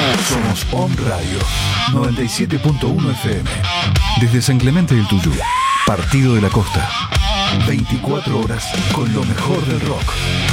Somos On Radio 97.1 FM. Desde San Clemente del Tuyú, Partido de la Costa. 24 horas con lo mejor del rock.